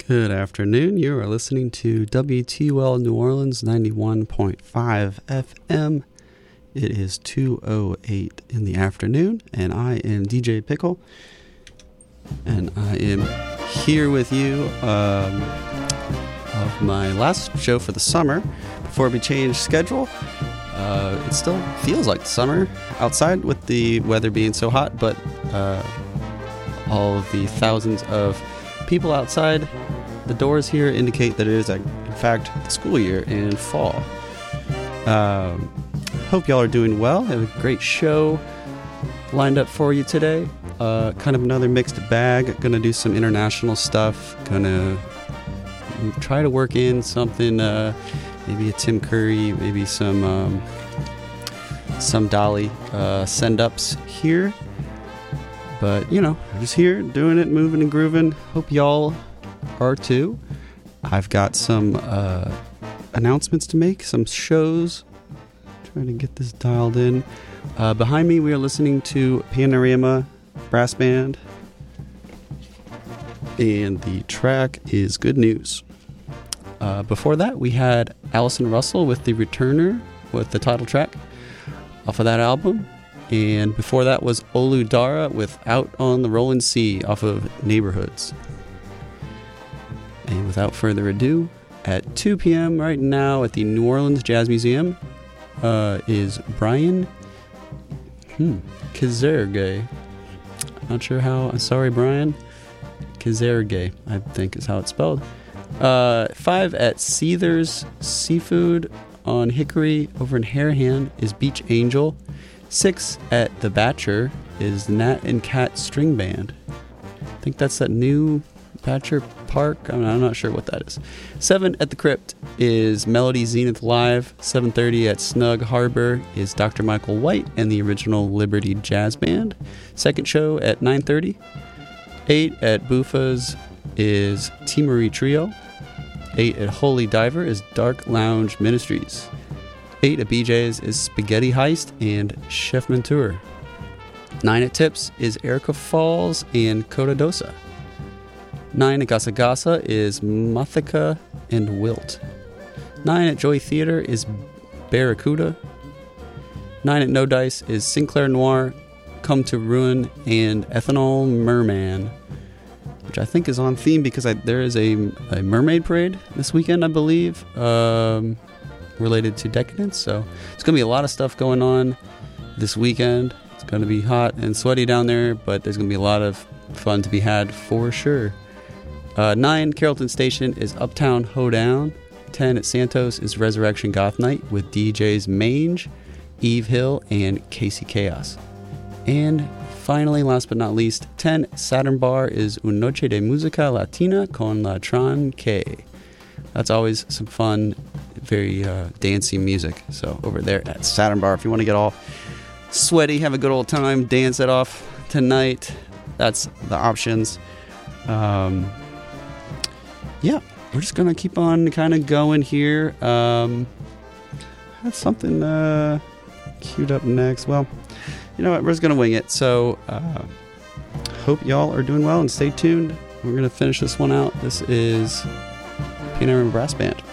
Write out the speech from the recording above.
Good afternoon. You are listening to WTUL New Orleans 91.5 FM. It is 2:08 in the afternoon, and I am DJ Pickle, and I am here with you of my last show for the summer before we change schedule. It still feels like summer outside with the weather being so hot, but all of the thousands of people outside the doors here indicate that it is, in fact, the school year in fall. Hope y'all are doing well. I have a great show lined up for you today. Kind of another mixed bag. Gonna do some international stuff. Gonna try to work in something, maybe a Tim Curry, maybe some Dolly send-ups here. But, you know, I'm just here doing it, moving and grooving. Hope y'all are too. I've got some announcements to make, some shows. Trying to get this dialed in. Behind me, we are listening to Panorama Brass Band, and the track is Good News. Before that, we had Allison Russell with The Returner, with the title track off of that album. And before that was Olu Dara with Out on the Rolling Sea off of Neighborhoods. And without further ado, at 2 p.m. right now at the New Orleans Jazz Museum is Brian Kazerge. Not sure how. Sorry, Brian. Kazerge, I think is how it's spelled. 5 at Seether's Seafood on Hickory over in Harahan is Beach Angel. 6 at The Batcher is Nat and Cat String Band. I think that's that new Batcher Park. I'm not sure what that is. 7 at The Crypt is Melody Zenith Live. 7:30 at Snug Harbor is Dr. Michael White and the original Liberty Jazz Band. Second show at 9:30. 8 at Bufa's is T. Marie Trio. 8 at Holy Diver is Dark Lounge Ministries. 8 at BJ's is Spaghetti Heist and Chef Mentor. 9 at Tips is Erica Falls and Coda Dosa. 9 at Gasa Gasa is Mathika and Wilt. 9 at Joy Theater is Barracuda. 9 at No Dice is Sinclair Noir, Come to Ruin, and Ethanol Merman, which I think is on theme because there is a mermaid parade this weekend, I believe, related to Decadence. So it's going to be a lot of stuff going on this weekend. It's going to be hot and sweaty down there, but there's going to be a lot of fun to be had for sure. 9, Carrollton Station is Uptown Hoedown. 10 at Santos is Resurrection Goth Night with DJs Mange, Eve Hill, and Casey Chaos. And finally, last but not least, 10 Saturn Bar is Un Noche de Música Latina con La Tran K. That's always some fun, very dancey music. So over there at Saturn Bar, if you want to get all sweaty, have a good old time, dance it off tonight, that's the options. Yeah, we're just going to keep on kind of going here. I have something queued up next. Well, you know what? We're just going to wing it. So, hope y'all are doing well and stay tuned. We're going to finish this one out. This is Panorama Brass Band.